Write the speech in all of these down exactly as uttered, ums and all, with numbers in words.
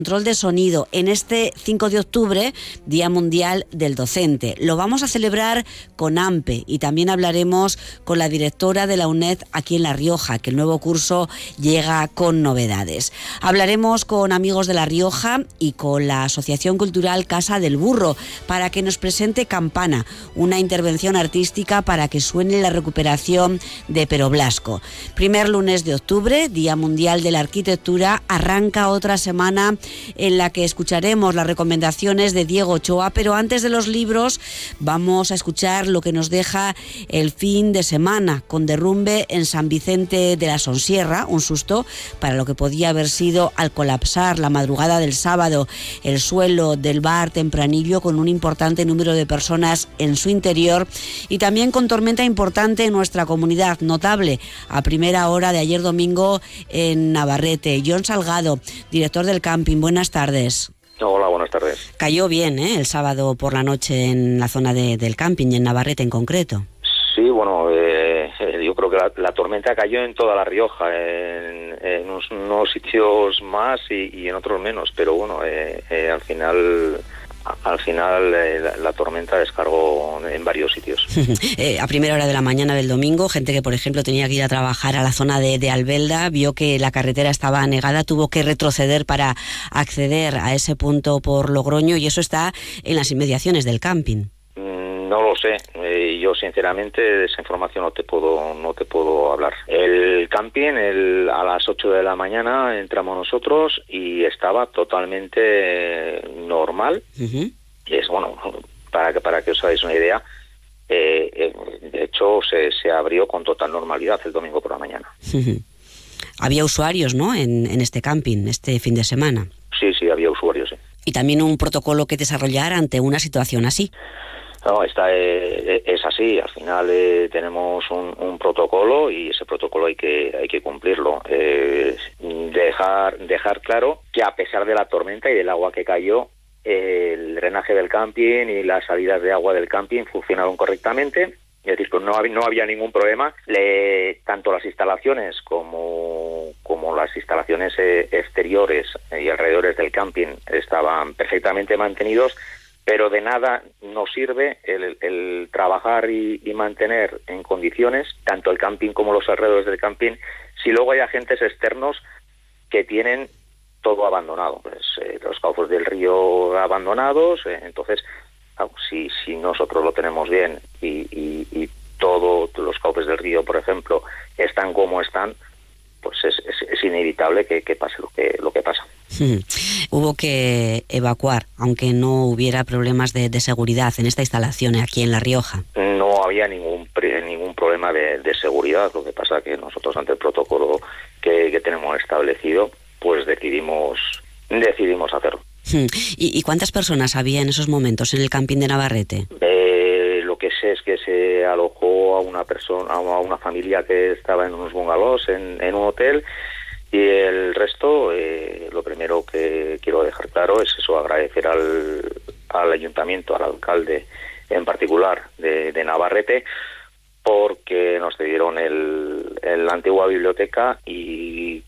Control de sonido en este cinco de octubre, Día Mundial del Docente. Lo vamos a celebrar con AMPE y también hablaremos con la directora de la UNED aquí en La Rioja, que el nuevo curso llega con novedades. Hablaremos con amigos de La Rioja y con la Asociación Cultural Casa del Burro para que nos presente Campana, una intervención artística para que suene la recuperación de Pero Blasco. Primer lunes de octubre, Día Mundial de la Arquitectura, arranca otra semana en la que escucharemos las recomendaciones de Diego Ochoa, pero antes de los libros vamos a escuchar lo que nos deja el fin de semana, con derrumbe en San Vicente de la Sonsierra, un susto para lo que podía haber sido al colapsar la madrugada del sábado el suelo del bar Tempranillo, con un importante número de personas en su interior, y también con tormenta importante en nuestra comunidad, notable a primera hora de ayer domingo en Navarrete. John Salgado, director del camping, buenas tardes. Hola, buenas tardes. Cayó bien, ¿eh?, el sábado por la noche en la zona de, del camping y en Navarrete en concreto. Sí, bueno, eh, yo creo que la, la tormenta cayó en toda La Rioja, en, en unos, unos sitios más y, y en otros menos, pero bueno, eh, eh, al final... Al final eh, la, la tormenta descargó en varios sitios. eh, a primera hora de la mañana del domingo, gente que por ejemplo tenía que ir a trabajar a la zona de, de Albelda, vio que la carretera estaba anegada, tuvo que retroceder para acceder a ese punto por Logroño, y eso está en las inmediaciones del camping. No lo sé, eh, yo sinceramente de esa información no te puedo no te puedo hablar. El camping el, a las ocho de la mañana entramos nosotros y estaba totalmente normal. Uh-huh. Es bueno, para que para que os hagáis una idea, eh, eh, de hecho se, se abrió con total normalidad el domingo por la mañana. Uh-huh. Había usuarios, ¿no?, en, en este camping este fin de semana. Sí, sí, había usuarios, sí. Y también un protocolo que desarrollar ante una situación así. No, esta eh, es así. Al final eh, tenemos un, un protocolo y ese protocolo hay que hay que cumplirlo. Eh, dejar dejar claro que a pesar de la tormenta y del agua que cayó, eh, el drenaje del camping y las salidas de agua del camping funcionaron correctamente. Es decir, pues no había, no había ningún problema. Le, tanto las instalaciones como como las instalaciones eh, exteriores y alrededores del camping estaban perfectamente mantenidos. Pero de nada nos sirve el, el trabajar y, y mantener en condiciones tanto el camping como los alrededores del camping si luego hay agentes externos que tienen todo abandonado, pues eh, los cauces del río abandonados. Eh, entonces si, si nosotros lo tenemos bien y, y, y todos los cauces del río, por ejemplo, están como están, pues es, es, es inevitable que, que pase lo que lo que pasa. Hmm. Hubo que evacuar, aunque no hubiera problemas de, de seguridad en esta instalación aquí en La Rioja. No había ningún ningún problema de, de seguridad. Lo que pasa que nosotros, ante el protocolo que, que tenemos establecido, pues decidimos decidimos hacerlo. Hmm. ¿Y, ¿Y cuántas personas había en esos momentos en el camping de Navarrete? Eh, lo que sé es que se alojó a una persona, a una familia que estaba en unos bungalows en, en un hotel. Y el resto, eh, lo primero que quiero dejar claro es eso, agradecer al, al ayuntamiento, al alcalde en particular de, de Navarrete, porque nos cedieron el, el, la antigua biblioteca y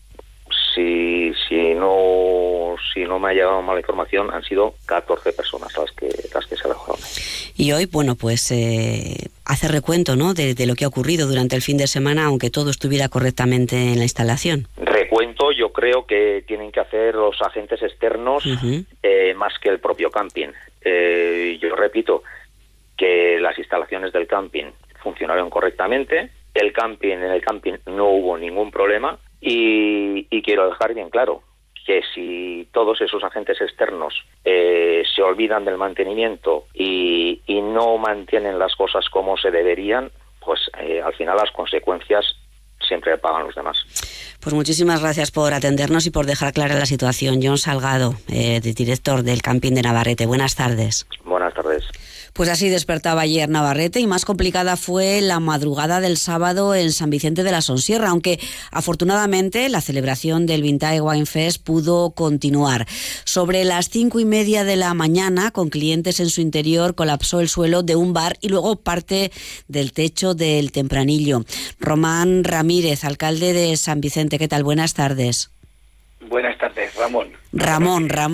si, si no si no me ha llegado mala información, han sido catorce personas las que las que se alojaron. Y hoy, bueno, pues eh, hace recuento, ¿no?, de, de lo que ha ocurrido durante el fin de semana, aunque todo estuviera correctamente en la instalación. Recuento yo creo que tienen que hacer los agentes externos, uh-huh. eh, más que el propio camping. Eh, yo repito que las instalaciones del camping funcionaron correctamente, el camping en el camping no hubo ningún problema y, y quiero dejar bien claro que si todos esos agentes externos eh, se olvidan del mantenimiento y, y no mantienen las cosas como se deberían, pues eh, al final las consecuencias siempre pagan los demás. Pues muchísimas gracias por atendernos y por dejar clara la situación. John Salgado, eh, director del camping de Navarrete. Buenas tardes. Buenas tardes. Pues así despertaba ayer Navarrete, y más complicada fue la madrugada del sábado en San Vicente de la Sonsierra, aunque afortunadamente la celebración del Vintage Wine Fest pudo continuar. Sobre las cinco y media de la mañana, con clientes en su interior, colapsó el suelo de un bar y luego parte del techo del Tempranillo. Román Ramírez, alcalde de San Vicente, ¿qué tal? Buenas tardes. Buenas tardes, Ramón. Ramón, Ramón.